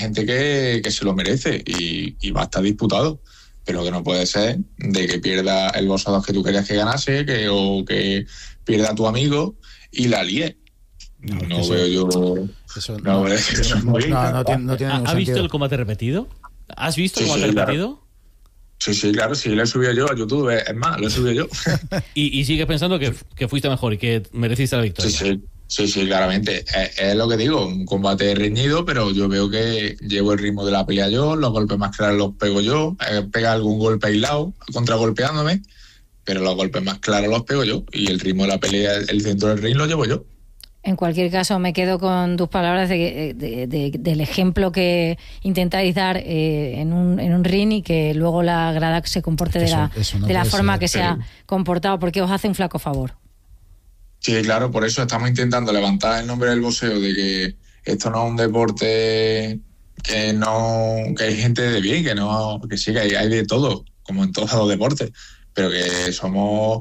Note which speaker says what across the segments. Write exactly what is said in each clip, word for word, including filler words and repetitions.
Speaker 1: gente que, que se lo merece y, y va a estar disputado. Pero que no puede ser de que pierda el boxeo dos que tú querías que ganase, que, o que pierda a tu amigo y la líe. No, no veo yo... Eso no, no, eso eso no, no, no, no tiene, no tiene
Speaker 2: ¿Ha visto el combate repetido? ¿Has visto sí, el combate sí, repetido?
Speaker 1: Claro. Sí, sí, claro, sí, lo he subido yo a YouTube, es más, lo he subido yo.
Speaker 2: ¿Y, y sigues pensando que, que fuiste mejor y que mereciste la victoria?
Speaker 1: Sí, sí, sí, sí, claramente. Es, es lo que digo, un combate reñido, pero yo veo que llevo el ritmo de la pelea yo, los golpes más claros los pego yo, eh, pega algún golpe aislado, contragolpeándome, pero los golpes más claros los pego yo, y el ritmo de la pelea, el centro del ring lo llevo yo.
Speaker 3: En cualquier caso, me quedo con tus palabras de, de, de, del ejemplo que intentáis dar eh, en, un, en un ring y que luego la grada se comporte de la, eso no de la forma ser, que se ha comportado, porque os hace un flaco favor.
Speaker 1: Sí, claro, por eso estamos intentando levantar el nombre del boxeo, de que esto no es un deporte que no que hay gente de bien, que no que sí, que hay, hay de todo, como en todos los deportes, pero que somos...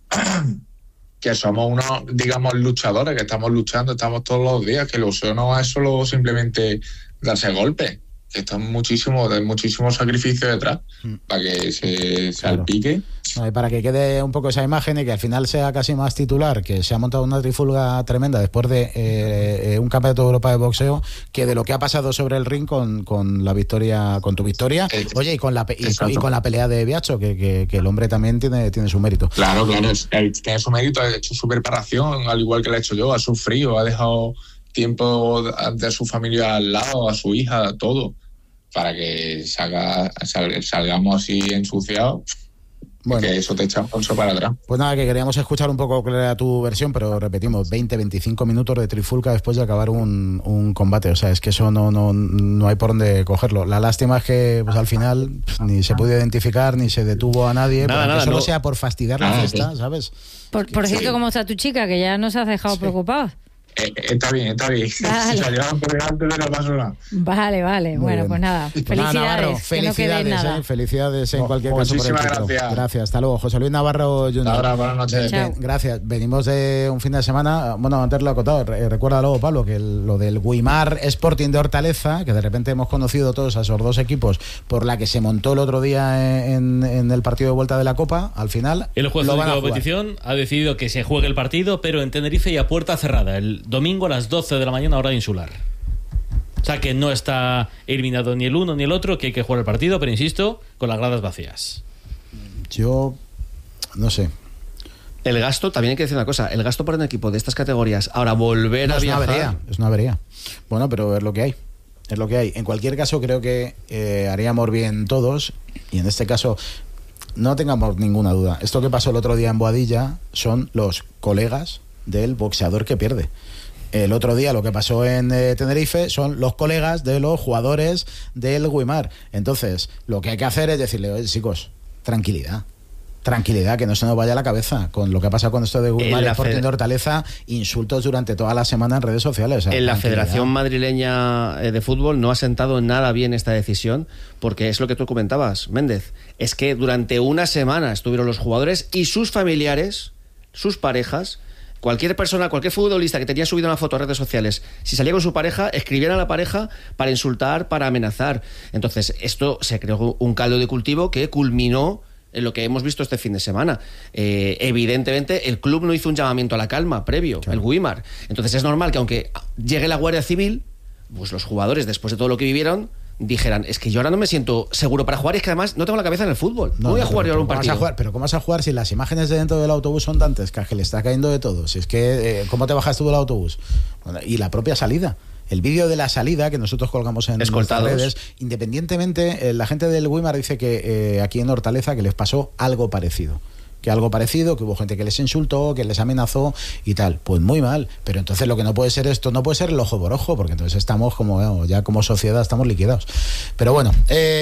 Speaker 1: que somos unos, digamos, luchadores, que estamos luchando, estamos todos los días, que el boxeo no es solo simplemente darse golpes, que está muchísimo, hay muchísimo sacrificio detrás mm. para que se, se claro. alpique.
Speaker 4: No, y para que quede un poco esa imagen y que al final sea casi más titular, que se ha montado una trifulga tremenda después de eh, un campeonato de Europa de boxeo, que de lo que ha pasado sobre el ring con, con la victoria, con tu victoria, eh, oye, y con la y, y con la pelea de Biacho, que, que, que el hombre también tiene, tiene su mérito.
Speaker 1: Claro, claro, tiene su mérito, ha hecho su preparación, al igual que lo he hecho yo, ha sufrido, ha dejado tiempo de su familia al lado, a su hija, todo, para que salga, sal, salgamos así ensuciados. Bueno, que eso te echa un pulso para atrás.
Speaker 4: Pues nada, que queríamos escuchar un poco cuál era tu versión, pero repetimos, veinte, veinticinco minutos de trifulca después de acabar un, un combate. O sea, es que eso no, no, no hay por dónde cogerlo. La lástima es que pues, al final pues, ni se pudo identificar, ni se detuvo a nadie, nada, nada, que solo no. sea por fastidiar la ah, fiesta, sí. ¿sabes?
Speaker 3: Por, por cierto, sí. ¿Cómo está tu chica? Que ya nos has dejado sí. preocupados.
Speaker 1: Eh, está bien, está bien. Vale. Se la llevan por delante de la basura.
Speaker 3: Vale, vale. Muy bueno, bien. Pues nada. Felicidades. Nada, Navarro,
Speaker 4: felicidades,
Speaker 3: no nada.
Speaker 4: Eh, felicidades en no, cualquier caso.
Speaker 1: Muchísimas gracias.
Speaker 4: Gracias. Hasta luego. José Luis Navarro junior
Speaker 1: Ahora, buenas noches.
Speaker 4: Bien, gracias. Venimos de un fin de semana. Bueno, antes lo he acotado. Recuerda luego, Pablo, que el, lo del Guimar Sporting de Hortaleza, que de repente hemos conocido todos a esos dos equipos por la que se montó el otro día en, en el partido de vuelta de la Copa, al final.
Speaker 2: El juez de la competición ha decidido que se juegue el partido, pero en Tenerife y a puerta cerrada. El domingo a las doce de la mañana, hora insular. O sea que no está eliminado ni el uno ni el otro, que hay que jugar el partido, pero insisto, con las gradas vacías.
Speaker 4: Yo no sé.
Speaker 5: El gasto, también hay que decir una cosa, el gasto para un equipo de estas categorías, ahora volver no, a
Speaker 4: es
Speaker 5: viajar...
Speaker 4: Una avería, es una avería. Bueno, pero es lo que hay. Es lo que hay. En cualquier caso, creo que eh, haríamos bien todos, y en este caso no tengamos ninguna duda. Esto que pasó el otro día en Boadilla son los colegas del boxeador que pierde. El otro día lo que pasó en eh, Tenerife son los colegas de los jugadores del Guimar. Entonces, lo que hay que hacer es decirle, oye, chicos, tranquilidad. Tranquilidad, que no se nos vaya la cabeza con lo que ha pasado con esto de Guimar y Sporting Fed... de Hortaleza, insultos durante toda la semana en redes sociales. O sea,
Speaker 5: en la Federación Madrileña de Fútbol no ha sentado nada bien esta decisión, porque es lo que tú comentabas, Méndez, es que durante una semana estuvieron los jugadores y sus familiares, sus parejas, cualquier persona, cualquier futbolista que tenía subido una foto a redes sociales, si salía con su pareja, escribían a la pareja para insultar, para amenazar. Entonces, esto se creó un caldo de cultivo que culminó en lo que hemos visto este fin de semana. Eh, evidentemente, el club no hizo un llamamiento a la calma previo, claro. El Guimar. Entonces, es normal que aunque llegue la Guardia Civil, pues los jugadores, después de todo lo que vivieron, dijeran, es que yo ahora no me siento seguro para jugar, y es que además no tengo la cabeza en el fútbol. No, no voy a jugar yo ahora un partido.
Speaker 4: Jugar, pero ¿cómo vas a jugar si las imágenes de dentro del autobús son tantas que le está cayendo de todo? Si es que, eh, ¿cómo te bajas tú del autobús? Bueno, y la propia salida. El vídeo de la salida que nosotros colgamos en nuestras redes, independientemente, eh, la gente del Guimar dice que eh, aquí en Hortaleza que les pasó algo parecido. Que algo parecido, que hubo gente que les insultó, que les amenazó y tal. Pues muy mal. Pero entonces lo que no puede ser esto, no puede ser el ojo por ojo, porque entonces estamos como, bueno, ya como sociedad estamos liquidados. Pero bueno,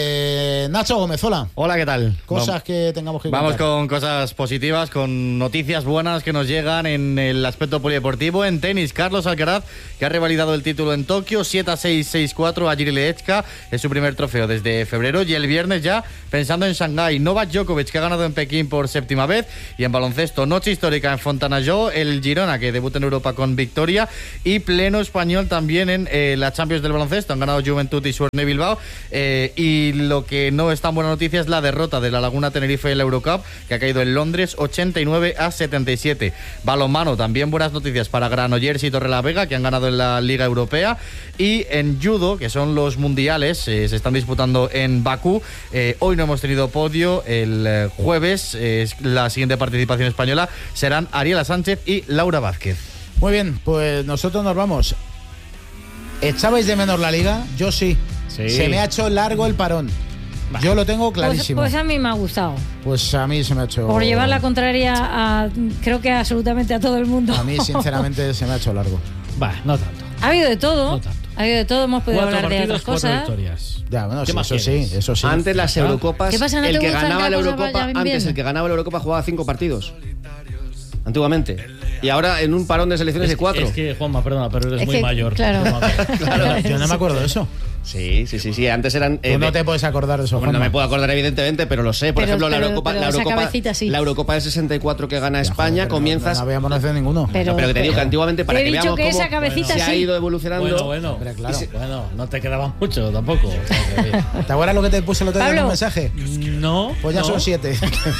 Speaker 4: eh, Nacho Gómez, hola.
Speaker 6: Hola, ¿qué tal?
Speaker 4: Cosas
Speaker 6: vamos,
Speaker 4: que tengamos que
Speaker 6: Vamos
Speaker 4: contar.
Speaker 6: con cosas positivas, con noticias buenas que nos llegan en el aspecto polideportivo. En tenis, Carlos Alcaraz, que ha revalidado el título en Tokio, siete a seis, seis a cuatro a Jiří Lehečka, es su primer trofeo desde febrero, y el viernes ya pensando en Shanghái. Novak Djokovic, que ha ganado en Pekín por séptima vez, vez. Y en baloncesto, noche histórica en Fontanalló, el Girona, que debuta en Europa con victoria, y pleno español también en eh, la Champions del baloncesto. Han ganado Juventud y Suerne Bilbao. Eh, y lo que no es tan buena noticia es la derrota de la Laguna Tenerife en la Eurocup, que ha caído en Londres ochenta y nueve a setenta y siete. Balonmano, también buenas noticias para Granollers y Torrelavega, que han ganado en la Liga Europea. Y en judo, que son los mundiales, eh, se están disputando en Bakú. Eh, hoy no hemos tenido podio. El eh, jueves, eh, la siguiente participación española serán Ariela Sánchez y Laura Vázquez.
Speaker 4: Muy bien, pues nosotros nos vamos. ¿Echabais de menos la Liga? Yo sí. sí. Se me ha hecho largo el parón. Bah. Yo lo tengo clarísimo.
Speaker 3: Pues, pues a mí me ha gustado.
Speaker 4: Pues a mí se me ha hecho...
Speaker 3: Por llevar la contraria a, creo que absolutamente a todo el mundo.
Speaker 4: A mí, sinceramente, se me ha hecho largo.
Speaker 2: Va, no tanto.
Speaker 3: Ha habido de todo.
Speaker 2: No tanto.
Speaker 3: Ha habido de todo, hemos podido
Speaker 2: cuatro
Speaker 3: hablar
Speaker 2: partidos,
Speaker 3: de otras cosas.
Speaker 2: Victorias.
Speaker 4: Ya, bueno, sí, eso sí, eso sí.
Speaker 5: Antes las Eurocopas,
Speaker 3: ¿Qué pasa? ¿No
Speaker 5: el
Speaker 3: te
Speaker 5: que
Speaker 3: gustan
Speaker 5: ganaba la
Speaker 3: las cosas
Speaker 5: Eurocopa,
Speaker 3: vayan
Speaker 5: antes
Speaker 3: bien?
Speaker 5: el que ganaba la Eurocopa jugaba cinco partidos. Antiguamente. Y ahora en un parón de selecciones
Speaker 2: es,
Speaker 5: de cuatro.
Speaker 2: Es que, Juanma, perdona, pero eres
Speaker 3: es
Speaker 2: muy
Speaker 3: que,
Speaker 2: mayor.
Speaker 3: Claro.
Speaker 5: claro.
Speaker 4: Yo no me acuerdo de eso.
Speaker 5: Sí, sí, sí, sí. Antes eran.
Speaker 4: Tú eh, no te puedes acordar de eso.
Speaker 5: Bueno, no me puedo acordar, evidentemente, pero lo sé. Por
Speaker 3: pero,
Speaker 5: ejemplo,
Speaker 3: pero,
Speaker 5: la Eurocopa,
Speaker 3: pero
Speaker 5: la, Eurocopa
Speaker 3: cabecita, sí.
Speaker 5: la Eurocopa del sesenta y cuatro que gana
Speaker 4: ya,
Speaker 5: España,
Speaker 4: joder,
Speaker 5: comienzas.
Speaker 4: No, no habíamos nacido ninguno.
Speaker 3: Pero,
Speaker 5: no, pero que te digo que antiguamente, para
Speaker 3: te
Speaker 5: que
Speaker 3: he dicho
Speaker 5: veamos
Speaker 3: que
Speaker 5: cómo
Speaker 3: esa cabecita
Speaker 5: se
Speaker 3: sí.
Speaker 5: ha ido evolucionando.
Speaker 2: Bueno, bueno.
Speaker 4: Hombre, claro.
Speaker 2: Se, bueno, no te quedaba mucho tampoco. O sea, que...
Speaker 4: ¿Te acuerdas lo que te puse el otro día en un mensaje?
Speaker 2: No.
Speaker 4: Pues ya
Speaker 2: no.
Speaker 4: son siete.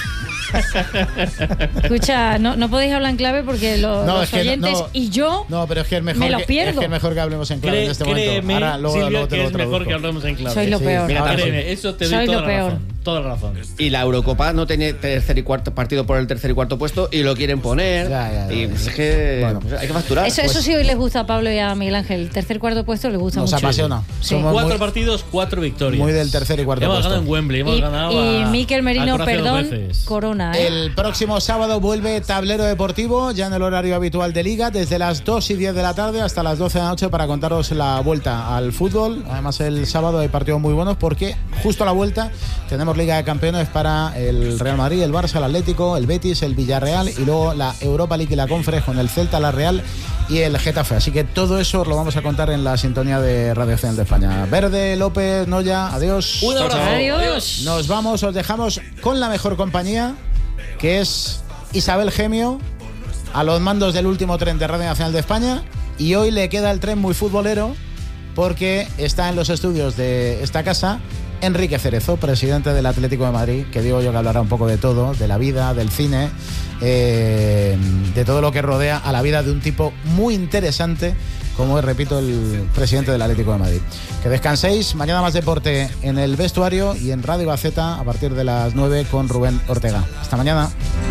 Speaker 3: Escucha, no, no podéis hablar en clave porque lo,
Speaker 4: no,
Speaker 3: los
Speaker 4: es que
Speaker 3: oyentes
Speaker 4: no,
Speaker 3: y yo
Speaker 4: no, pero es que es mejor,
Speaker 3: me lo
Speaker 4: que,
Speaker 3: pierdo.
Speaker 4: Es que es mejor que hablemos en clave
Speaker 2: Cree,
Speaker 4: en este
Speaker 2: créeme,
Speaker 4: momento. Ahora, luego,
Speaker 2: Silvia,
Speaker 4: luego te
Speaker 2: que
Speaker 4: lo
Speaker 2: es mejor
Speaker 4: traduzco.
Speaker 2: que hablemos en clave.
Speaker 3: Soy lo
Speaker 4: Sí,
Speaker 3: peor.
Speaker 5: Mira,
Speaker 2: Créeme, eso te doy
Speaker 3: Soy
Speaker 2: toda
Speaker 3: lo
Speaker 2: la
Speaker 3: peor.
Speaker 2: razón. Toda la razón.
Speaker 5: Y la Eurocopa no tiene tercer y cuarto partido por el tercer y cuarto puesto y lo quieren poner.
Speaker 4: Ya, ya, ya.
Speaker 5: Y pues es que
Speaker 4: Bueno.
Speaker 5: pues hay que facturar.
Speaker 3: Eso,
Speaker 5: Pues,
Speaker 3: eso sí hoy les gusta a Pablo y a Miguel Ángel. El tercer cuarto puesto les gusta
Speaker 4: Nos
Speaker 3: mucho.
Speaker 4: apasiona.
Speaker 3: Sí.
Speaker 4: Somos
Speaker 2: Cuatro
Speaker 4: muy,
Speaker 2: partidos, cuatro victorias.
Speaker 4: muy del tercer y cuarto
Speaker 2: Hemos
Speaker 4: puesto.
Speaker 2: ganado en Wembley, hemos
Speaker 3: Y,
Speaker 2: ganado
Speaker 3: y
Speaker 2: a,
Speaker 3: Mikel Merino,
Speaker 2: a Croacia dos
Speaker 3: perdón,
Speaker 2: veces.
Speaker 3: corona. ¿eh?
Speaker 4: El próximo sábado vuelve Tablero Deportivo, ya en el horario habitual de Liga, desde las dos y diez de la tarde hasta las doce de la noche para contaros la vuelta al fútbol. Además, el sábado hay partidos muy buenos porque justo a la vuelta tenemos Liga de Campeones para el Real Madrid, el Barça, el Atlético, el Betis, el Villarreal y luego la Europa League y la Conference con el Celta, la Real y el Getafe. Así que todo eso os lo vamos a contar en la sintonía de Radio Nacional de España. Verde, López, Noya, adiós.
Speaker 2: Un abrazo.
Speaker 3: Adiós.
Speaker 4: Nos vamos, os dejamos con la mejor compañía, que es Isabel Gemio, a los mandos del último tren de Radio Nacional de España. Y hoy le queda el tren muy futbolero porque está en los estudios de esta casa Enrique Cerezo, presidente del Atlético de Madrid, que digo yo que hablará un poco de todo, de la vida, del cine, eh, de todo lo que rodea a la vida de un tipo muy interesante, como es, repito, el presidente del Atlético de Madrid. Que descanséis, mañana más deporte en el vestuario y en Radio Gaceta a partir de las nueve con Rubén Ortega. Hasta mañana.